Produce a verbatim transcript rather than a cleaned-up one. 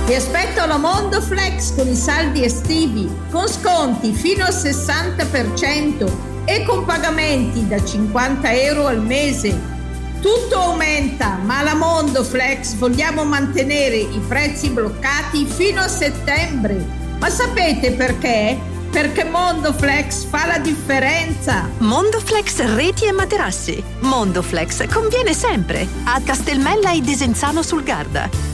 Ti aspetto alla Mondoflex con i saldi estivi, con sconti fino al sessanta per cento e con pagamenti da cinquanta euro al mese. Tutto aumenta, ma alla Mondoflex vogliamo mantenere i prezzi bloccati fino a settembre. Ma sapete perché? Perché Mondoflex fa la differenza. Mondoflex reti e materassi. Mondoflex conviene sempre. A Castelmella e Desenzano sul Garda.